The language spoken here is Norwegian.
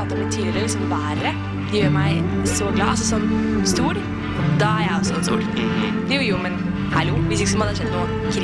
pratet om litt tidligere, liksom været, det gjør meg så glad. Altså sånn sol, da er jeg også en sol. Jo, men hallo, hvis ikke så må det ha skjedd noe krise.